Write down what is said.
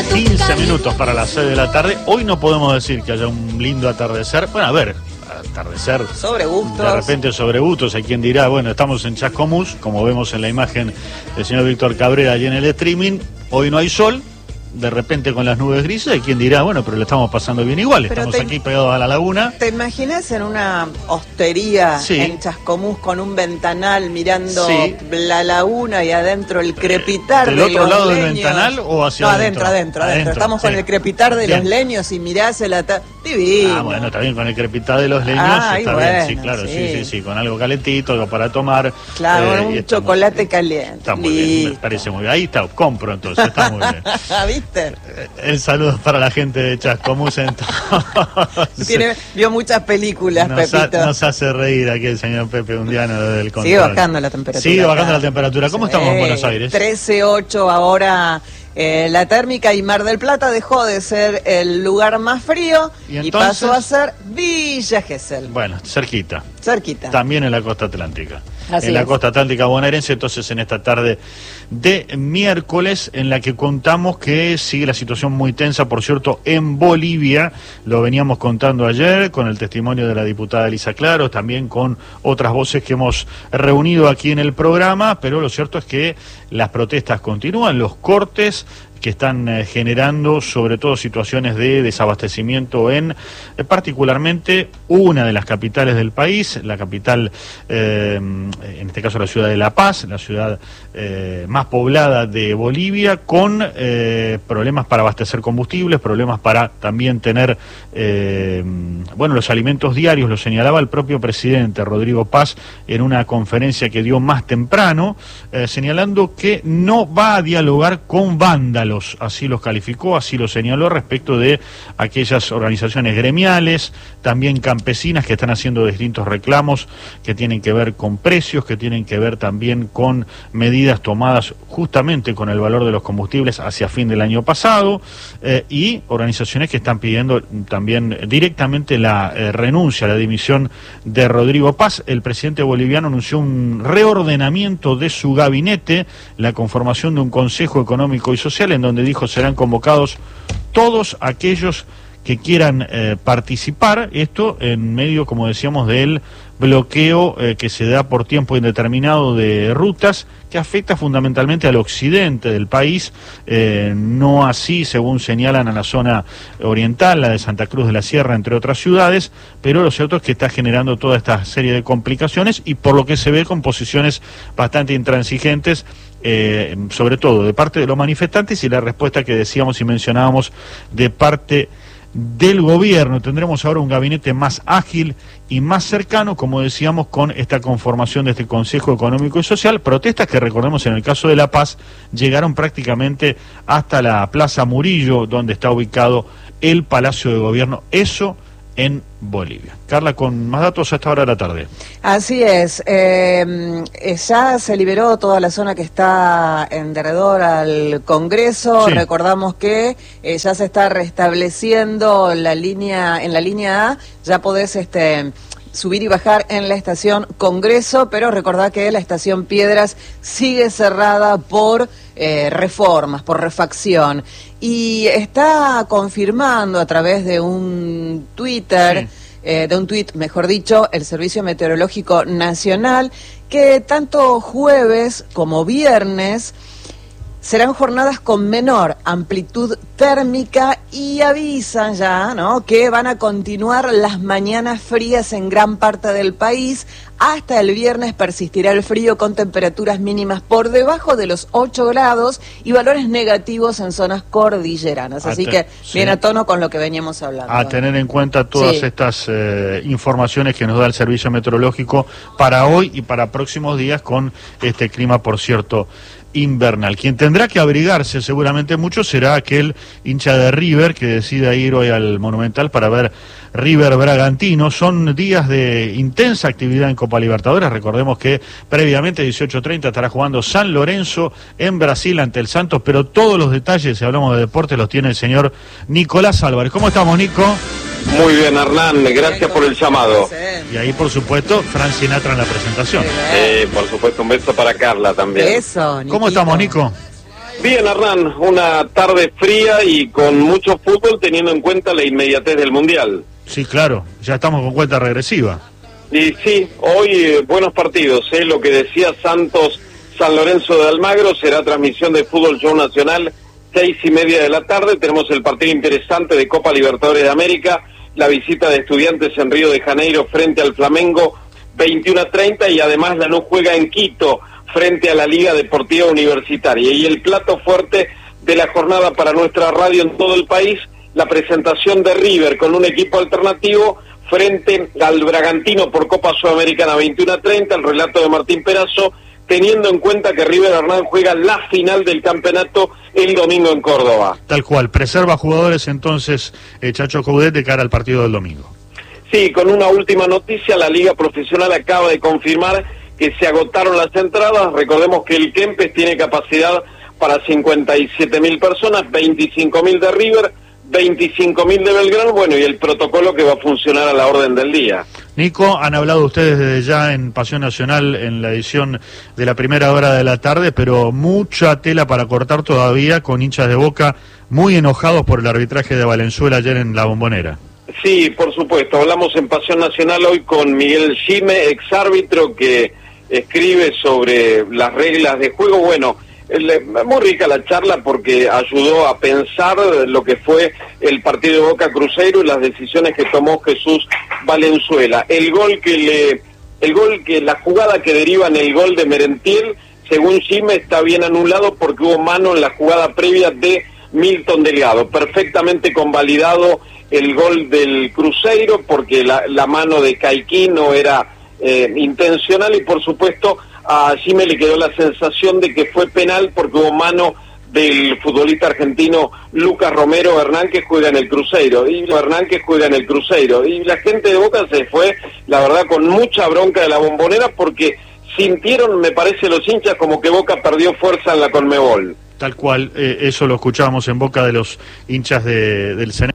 15 minutos para las 6 de la tarde. Hoy no podemos decir que haya un lindo atardecer. Bueno, a ver, atardecer. Sobre gustos. De repente sobre gustos. Hay quien dirá, bueno, estamos en Chascomús, como vemos en la imagen del señor Víctor Cabrera allí en el streaming. Hoy no hay sol. De repente con las nubes grises, hay quien dirá, bueno, pero le estamos pasando bien igual, pero estamos aquí pegados a la laguna. ¿Te imaginas en una hostería en Chascomús con un ventanal mirando la laguna y adentro el crepitar de los leños? ¿Del otro lado del ventanal o hacia adentro? Adentro. Estamos con el crepitar de los leños y mirás el divino. Ah, bueno, también con el crepitar de los leños está bien, sí, claro, sí, con algo calentito, algo para tomar. Claro, un chocolate caliente. Está muy bien, me parece muy bien. Ahí está, compro entonces, está muy bien. El saludo para la gente de Chascomús entonces. Vio muchas películas, Pepito. Nos hace reír aquí el señor Pepe Undiano desde el control. Sigue bajando la temperatura. Sigue bajando la temperatura. ¿Cómo estamos en Buenos Aires? 13.8 ahora. La térmica, y Mar del Plata dejó de ser el lugar más frío y pasó a ser Villa Gesell. Bueno, cerquita. También en la costa atlántica. Así la costa atlántica bonaerense, entonces en esta tarde de miércoles, en la que contamos que sigue la situación muy tensa, por cierto, en Bolivia. Lo veníamos contando ayer con el testimonio de la diputada Elisa Claros, también con otras voces que hemos reunido aquí en el programa, pero lo cierto es que las protestas continúan, los cortes que están generando sobre todo situaciones de desabastecimiento en particularmente una de las capitales del país, la capital, en este caso la ciudad de La Paz, la ciudad más poblada de Bolivia, con problemas para abastecer combustibles, problemas para también tener los alimentos diarios. Lo señalaba el propio presidente Rodrigo Paz en una conferencia que dio más temprano, señalando que no va a dialogar con vándalos. Así los calificó, así lo señaló respecto de aquellas organizaciones gremiales, también campesinas, que están haciendo distintos reclamos que tienen que ver con precios, que tienen que ver también con medidas tomadas justamente con el valor de los combustibles hacia fin del año pasado, y organizaciones que están pidiendo también directamente la renuncia, la dimisión de Rodrigo Paz. El presidente boliviano anunció un reordenamiento de su gabinete, la conformación de un Consejo Económico y Social, en donde dijo serán convocados todos aquellos que quieran participar, esto en medio, como decíamos, del bloqueo que se da por tiempo indeterminado de rutas, que afecta fundamentalmente al occidente del país, no así, según señalan, a la zona oriental, la de Santa Cruz de la Sierra, entre otras ciudades, pero lo cierto es que está generando toda esta serie de complicaciones y por lo que se ve con posiciones bastante intransigentes, sobre todo de parte de los manifestantes, y la respuesta que decíamos y mencionábamos de parte del gobierno. Tendremos ahora un gabinete más ágil y más cercano, como decíamos, con esta conformación de este Consejo Económico y Social. Protestas que, recordemos, en el caso de La Paz, llegaron prácticamente hasta la Plaza Murillo, donde está ubicado el Palacio de Gobierno. Eso en Bolivia. Carla, con más datos a esta hora de la tarde. Así es. Ya se liberó toda la zona que está en derredor al Congreso. Sí. Recordamos que ya se está restableciendo en la línea A. Ya podés subir y bajar en la estación Congreso, pero recordá que la estación Piedras sigue cerrada por reformas, por refacción, y está confirmando a través de un Twitter, mejor dicho, el Servicio Meteorológico Nacional, que tanto jueves como viernes serán jornadas con menor amplitud térmica, y avisan ya, ¿no?, que van a continuar las mañanas frías en gran parte del país. Hasta el viernes persistirá el frío con temperaturas mínimas por debajo de los 8 grados y valores negativos en zonas cordilleranas. Así que bien a tono con lo que veníamos hablando. A tener en cuenta todas estas informaciones que nos da el Servicio Meteorológico para hoy y para próximos días, con este clima, por cierto, invernal. Quien tendrá que abrigarse seguramente mucho será aquel hincha de River que decida ir hoy al Monumental para ver River Bragantino. Son días de intensa actividad en Copa Libertadores. Recordemos que previamente 18:30 estará jugando San Lorenzo en Brasil ante el Santos, pero todos los detalles, si hablamos de deporte, los tiene el señor Nicolás Álvarez. ¿Cómo estamos, Nico? Muy bien, Hernán, gracias por el llamado. Y ahí, por supuesto, Fran Sinatra en la presentación. Por supuesto, un beso para Carla también. Eso, ¿Cómo estamos, Nico? Bien, Hernán, una tarde fría y con mucho fútbol teniendo en cuenta la inmediatez del Mundial. Sí, claro, ya estamos con cuenta regresiva. Y sí, hoy buenos partidos, lo que decía Santos San Lorenzo de Almagro, será transmisión de Fútbol Show Nacional, 6:30 de la tarde, tenemos el partido interesante de Copa Libertadores de América, la visita de Estudiantes en Río de Janeiro frente al Flamengo, 21:30, y además Lanús juega en Quito frente a la Liga Deportiva Universitaria. Y el plato fuerte de la jornada para nuestra radio en todo el país, la presentación de River con un equipo alternativo frente al Bragantino por Copa Sudamericana, 21:30, el relato de Martín Perazo, teniendo en cuenta que River Hernán juega la final del campeonato el domingo en Córdoba. Tal cual, preserva jugadores entonces Chacho Coudet de cara al partido del domingo. Sí, con una última noticia, la Liga Profesional acaba de confirmar que se agotaron las entradas. Recordemos que el Kempes tiene capacidad para 57.000 personas, 25.000 de River, 25.000 de Belgrano, bueno, y el protocolo que va a funcionar a la orden del día. Nico, han hablado ustedes desde ya en Pasión Nacional en la edición de la primera hora de la tarde, pero mucha tela para cortar todavía, con hinchas de Boca muy enojados por el arbitraje de Valenzuela ayer en La Bombonera. Sí, por supuesto, hablamos en Pasión Nacional hoy con Miguel Gime, exárbitro, que escribe sobre las reglas de juego. Bueno, muy rica la charla porque ayudó a pensar lo que fue el partido de Boca Cruzeiro y las decisiones que tomó Jesús Valenzuela. La jugada que deriva en el gol de Merentiel, según Gime, está bien anulado porque hubo mano en la jugada previa de Milton Delgado. Perfectamente convalidado el gol del Cruzeiro porque la mano de Caiquín no era intencional, y por supuesto a Gime le quedó la sensación de que fue penal porque hubo mano del futbolista argentino Lucas Romero Hernán, que juega en el Cruzeiro, y la gente de Boca se fue, la verdad, con mucha bronca de La Bombonera porque sintieron, me parece, los hinchas como que Boca perdió fuerza en la Conmebol. Tal cual, eso lo escuchábamos en boca de los hinchas del Senado.